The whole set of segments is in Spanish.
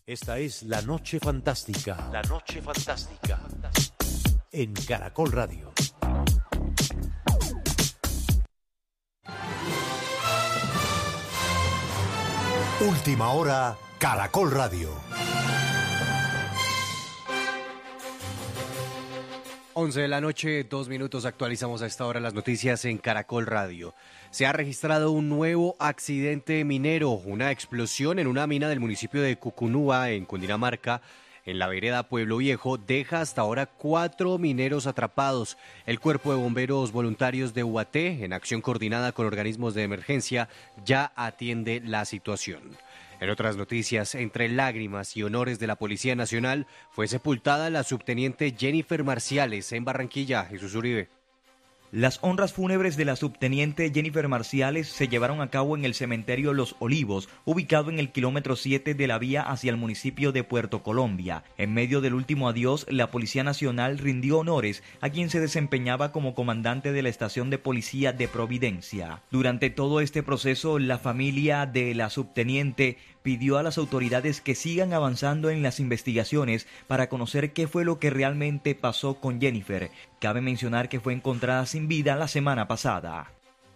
Esta es La Noche Fantástica. La Noche Fantástica. En Caracol Radio. Última hora, Caracol Radio. 11 de la noche, 2 minutos, actualizamos a esta hora las noticias en Caracol Radio. Se ha registrado un nuevo accidente minero, una explosión en una mina del municipio de Cucunúa, en Cundinamarca, en la vereda Pueblo Viejo, deja hasta ahora 4 mineros atrapados. El Cuerpo de Bomberos Voluntarios de Ubaté, en acción coordinada con organismos de emergencia, ya atiende la situación. En otras noticias, entre lágrimas y honores de la Policía Nacional, fue sepultada la subteniente Jennifer Marciales en Barranquilla. Jesús Uribe. Las honras fúnebres de la subteniente Jennifer Marciales se llevaron a cabo en el cementerio Los Olivos, ubicado en el kilómetro 7 de la vía hacia el municipio de Puerto Colombia. En medio del último adiós, la Policía Nacional rindió honores a quien se desempeñaba como comandante de la estación de policía de Providencia. Durante todo este proceso, la familia de la subteniente pidió a las autoridades que sigan avanzando en las investigaciones para conocer qué fue lo que realmente pasó con Jennifer. Cabe mencionar que fue encontrada sin vida la semana pasada.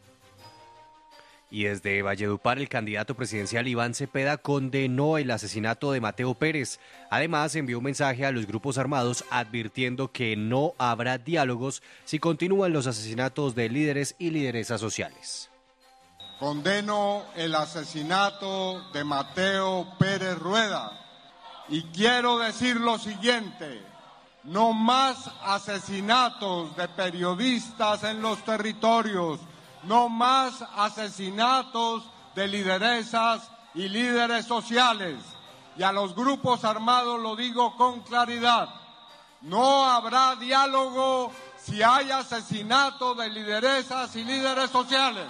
Y desde Valledupar, el candidato presidencial Iván Cepeda condenó el asesinato de Mateo Pérez. Además, envió un mensaje a los grupos armados advirtiendo que no habrá diálogos si continúan los asesinatos de líderes y lideresas sociales. Condeno el asesinato de Mateo Pérez Rueda y quiero decir lo siguiente: no más asesinatos de periodistas en los territorios, no más asesinatos de lideresas y líderes sociales. Y a los grupos armados lo digo con claridad: no habrá diálogo si hay asesinato de lideresas y líderes sociales.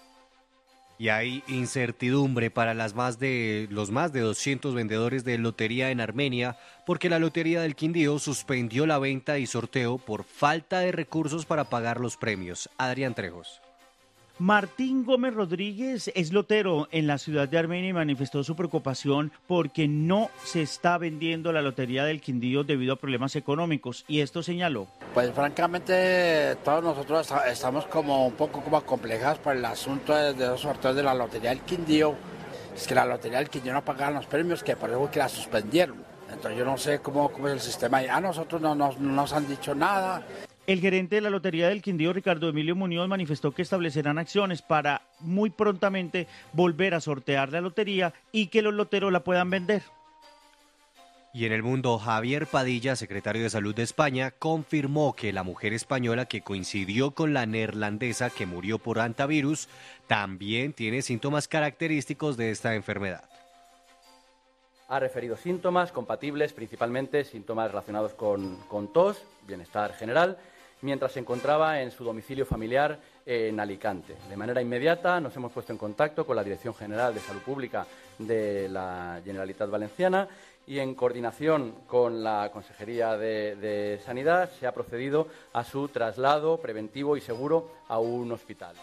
Y hay incertidumbre para los más de 200 vendedores de lotería en Armenia, porque la Lotería del Quindío suspendió la venta y sorteo por falta de recursos para pagar los premios. Adrián Trejos. Martín Gómez Rodríguez es lotero en la ciudad de Armenia y manifestó su preocupación porque no se está vendiendo la Lotería del Quindío debido a problemas económicos, y esto señaló. Pues francamente todos nosotros estamos como un poco como acomplejados por el asunto de los sorteos de la Lotería del Quindío. Es que la Lotería del Quindío no pagaban los premios, que por eso que la suspendieron. Entonces yo no sé cómo es el sistema. A nosotros no nos han dicho nada. El gerente de la Lotería del Quindío, Ricardo Emilio Muñoz, manifestó que establecerán acciones para muy prontamente volver a sortear la lotería y que los loteros la puedan vender. Y en el mundo, Javier Padilla, secretario de Salud de España, confirmó que la mujer española que coincidió con la neerlandesa que murió por hantavirus también tiene síntomas característicos de esta enfermedad. Ha referido síntomas compatibles, principalmente síntomas relacionados con tos, bienestar general, mientras se encontraba en su domicilio familiar en Alicante. De manera inmediata nos hemos puesto en contacto con la Dirección General de Salud Pública de la Generalitat Valenciana y en coordinación con la Consejería de Sanidad se ha procedido a su traslado preventivo y seguro a un hospital.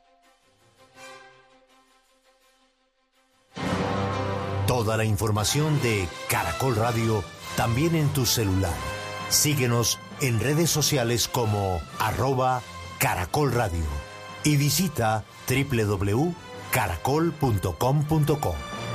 Toda la información de Caracol Radio también en tu celular. Síguenos en redes sociales como @Caracol Radio y visita www.caracol.com.co.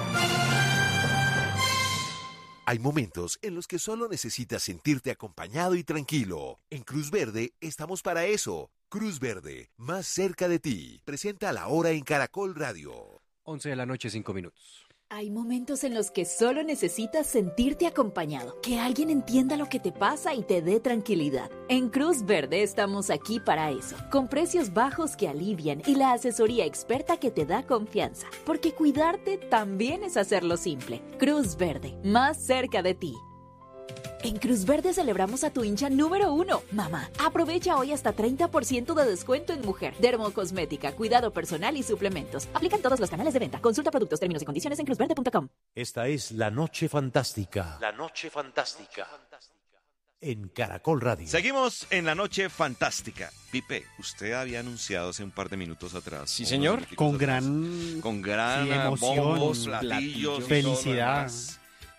Hay momentos en los que solo necesitas sentirte acompañado y tranquilo. En Cruz Verde estamos para eso. Cruz Verde, más cerca de ti. Presenta La Hora en Caracol Radio. 11 de la noche, 5 minutos. Hay momentos en los que solo necesitas sentirte acompañado, que alguien entienda lo que te pasa y te dé tranquilidad. En Cruz Verde estamos aquí para eso, con precios bajos que alivian y la asesoría experta que te da confianza, porque cuidarte también es hacerlo simple. Cruz Verde, más cerca de ti. En Cruz Verde celebramos a tu hincha número 1, mamá. Aprovecha hoy hasta 30% de descuento en mujer, dermocosmética, cuidado personal y suplementos. Aplican todos los canales de venta. Consulta productos, términos y condiciones en cruzverde.com. Esta es La Noche Fantástica. La Noche Fantástica. En Caracol Radio. Seguimos en La Noche Fantástica. Pipe, usted había anunciado hace un par de minutos atrás. Sí, señor. Con gran emoción, bombos, platillos, felicidad.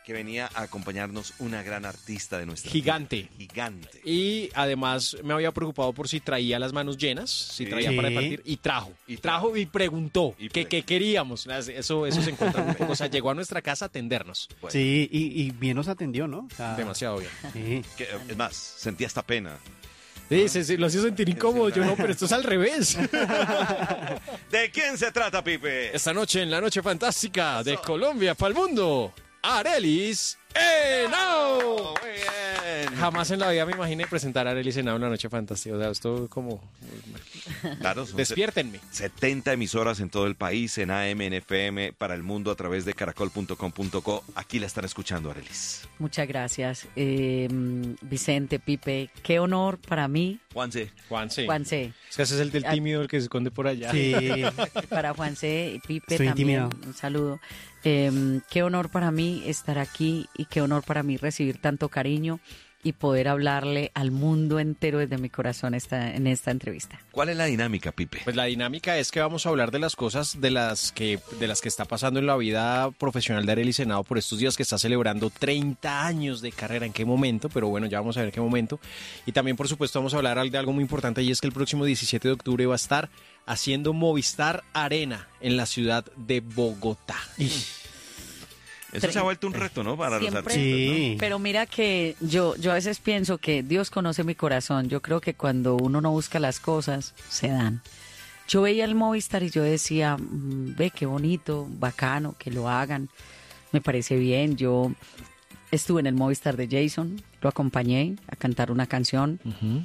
que venía a acompañarnos una gran artista de nuestra Gigante. tierra. Gigante. Y además me había preocupado por si traía las manos llenas, si traía para partir, y trajo. Y preguntó qué queríamos. Eso se encontró un poco. O sea, llegó a nuestra casa a atendernos. Bueno. Sí, y bien nos atendió, ¿no? O sea, demasiado bien. Sí. Es más, sentía hasta pena. Sí, lo hacía sentir incómodo. Yo no, pero esto es al revés. ¿De quién se trata, Pipe? Esta noche, en la Noche Fantástica de Colombia para el Mundo, Arelis Henao. Muy bien. Jamás en la vida me imaginé presentar a Arelis Henao en la Noche Fantástica. O sea, esto como... Claro, son despiértenme. 70 emisoras en todo el país, en AM, en FM, para el mundo a través de caracol.com.co. Aquí la están escuchando, Arelis. Muchas gracias, Vicente, Pipe. Qué honor para mí. Juanse. Es que ese es el del tímido, el que se esconde por allá. Sí. Para Juanse y Pipe Estoy también. intimidado. Un saludo. Qué honor para mí estar aquí y qué honor para mí recibir tanto cariño y poder hablarle al mundo entero desde mi corazón en esta entrevista. ¿Cuál es la dinámica, Pipe? Pues la dinámica es que vamos a hablar de las cosas de las que está pasando en la vida profesional de Arelis Henao por estos días que está celebrando 30 años de carrera. ¿En qué momento? Pero bueno, ya vamos a ver qué momento. Y también, por supuesto, vamos a hablar de algo muy importante y es que el próximo 17 de octubre va a estar haciendo Movistar Arena en la ciudad de Bogotá. Eso se ha vuelto un reto, ¿no? Para Siempre, los artistas, ¿no? Pero mira que yo a veces pienso que Dios conoce mi corazón. Yo creo que cuando uno no busca las cosas, se dan. Yo veía el Movistar y yo decía, ve qué bonito, bacano, que lo hagan. Me parece bien. Yo estuve en el Movistar de Jason, lo acompañé a cantar una canción.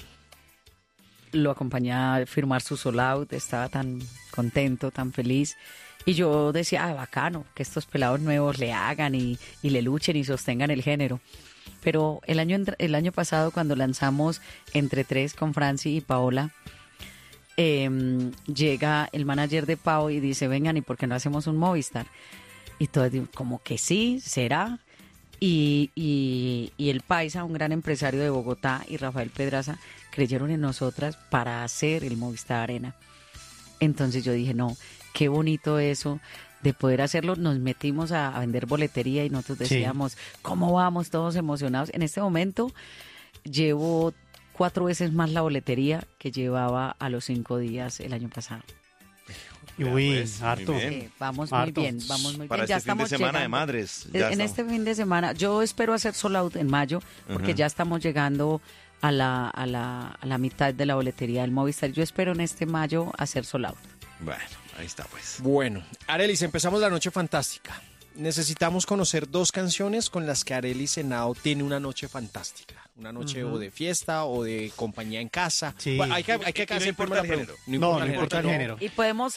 Lo acompañé a firmar su sold out, estaba tan contento, tan feliz. Y yo decía, bacano, que estos pelados nuevos le hagan y le luchen y sostengan el género. Pero el año pasado, cuando lanzamos Entre Tres con Franci y Paola, llega el manager de Pau y dice, vengan, ¿y por qué no hacemos un Movistar? Y todos digo, como que sí, será. Y el Paisa, un gran empresario de Bogotá, y Rafael Pedraza, creyeron en nosotras para hacer el Movistar Arena. Entonces yo dije, no, qué bonito eso de poder hacerlo. Nos metimos a vender boletería y nosotros decíamos, ¿cómo vamos? Todos emocionados. En este momento llevo 4 veces más la boletería que llevaba a los 5 días el año pasado. Uy, harto. Vamos muy bien, Para ya este fin de estamos semana llegando. de madres. Este fin de semana, yo espero hacer sold out en mayo, porque ya estamos llegando a la mitad de la boletería del Movistar. Yo espero en este mayo hacer sold out. Bueno, ahí está pues. Bueno, Arelis, empezamos la Noche Fantástica. Necesitamos conocer 2 canciones con las que Arelis Henao tiene una noche fantástica. Una noche o de fiesta o de compañía en casa. Sí. Bueno, hay que no hacer importa primero el la género. pregunta. No importa el género. Y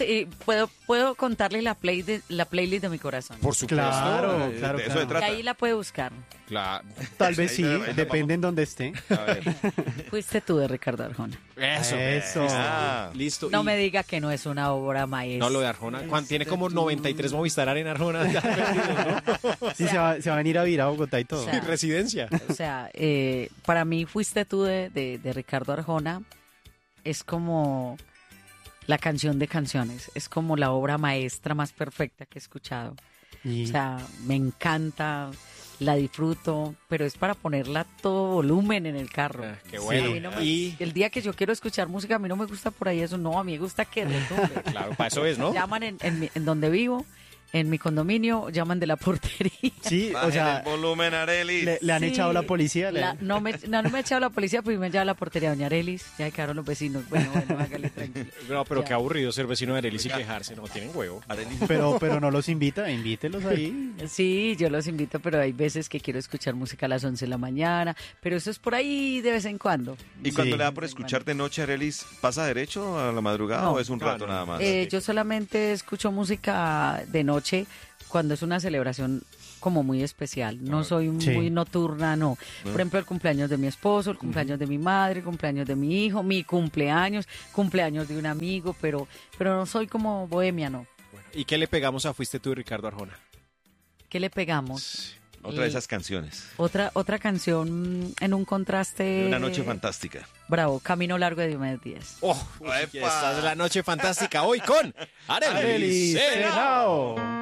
puedo contarle la playlist de mi corazón. Por supuesto. Claro, De claro. eso se Y trata. ahí la puede buscar. Claro. Tal vez sí, Ahí depende en dónde esté. A ver. Fuiste tú de Ricardo Arjona. Eso. Listo. No Y- me diga que no es una obra maestra. No, lo de Arjona. Tiene como 93 Movistar Arena Arjona. Ya perdido, ¿no? Sí, se va a venir a vivir a Bogotá y todo. O sea, Residencia. O sea, para mí Fuiste tú de Ricardo Arjona es como la canción de canciones, es como la obra maestra más perfecta que he escuchado. Y- O sea, me encanta, la disfruto, pero es para ponerla a todo volumen en el carro. Qué bueno. A mí no me- Y el día que yo quiero escuchar música, a mí no me gusta por ahí eso, no, a mí me gusta que retumbe. claro, para eso es, ¿no? Llaman en donde vivo, en mi condominio, llaman de la portería. Sí, o Bajen sea, el volumen, Arelis. le han Sí, echado la policía. no me ha echado la policía, pues me ha echado la portería. Doña Arelis, ya quedaron los vecinos. Bueno, hágale tranquilo. No, pero Ya. qué aburrido ser vecino de Arelis y quejarse. No, tienen huevo. Arelis. Pero no los invita, invítelos ahí. Sí, yo los invito, pero hay veces que quiero escuchar música a las 11 de la mañana, pero eso es por ahí de vez en cuando. ¿Y cuando Sí. le da por escuchar de noche, Arelis, pasa derecho a la madrugada No. o es un rato no, nada más? Yo solamente escucho música de noche cuando es una celebración como muy especial. No soy Sí. muy nocturna, no. ¿No? Por ejemplo, el cumpleaños de mi esposo, el cumpleaños de mi madre, el cumpleaños de mi hijo, mi cumpleaños de un amigo, pero no soy como bohemia, no. Bueno, ¿y qué le pegamos a Fuiste tú, Ricardo Arjona? ¿Qué le pegamos? Otra de esas canciones. Otra canción en un contraste. De una noche fantástica. Bravo, Camino Largo de Diomedes Díaz. ¡Oh! Y esta es la Noche Fantástica hoy con Arelis Arelis Henao. Henao.